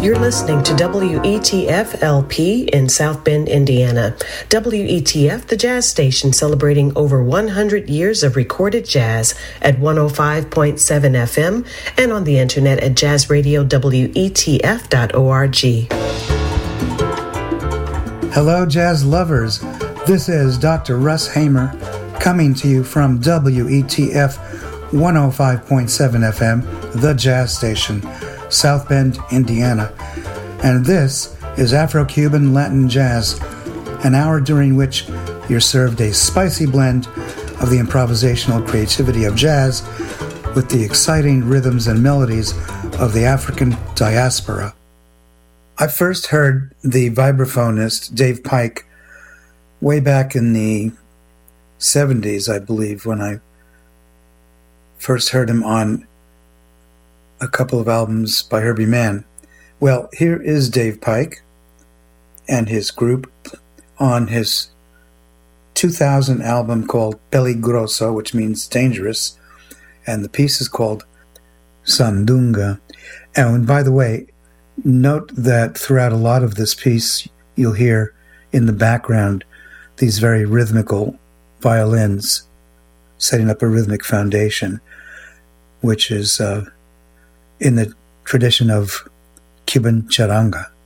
You're listening to WETF LP in South Bend, Indiana. WETF, the jazz station celebrating over 100 years of recorded jazz at 105.7 FM and on the internet at jazzradiowetf.org. Hello, jazz lovers. This is Dr. Russ Hamer coming to you from WETF 105.7 FM, the jazz station, South Bend, Indiana. And this is Afro-Cuban Latin Jazz, an hour during which you're served a spicy blend of the improvisational creativity of jazz with the exciting rhythms and melodies of the African diaspora. I first heard the vibraphonist Dave Pike way back in the 70s, I believe, when I first heard him on a couple of albums by Herbie Mann. Well, here is Dave Pike and his group on his 2000 album called Peligroso, which means dangerous, and the piece is called Sandunga. And by the way, note that throughout a lot of this piece, you'll hear in the background these very rhythmical violins setting up a rhythmic foundation, which is in the tradition of Cuban charanga.